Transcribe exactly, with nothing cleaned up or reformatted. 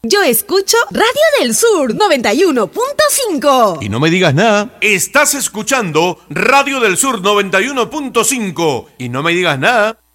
Yo escucho Radio del Sur noventa y uno punto cinco. Y no me digas nada. Estás escuchando Radio del Sur noventa y uno punto cinco. Y no me digas nada.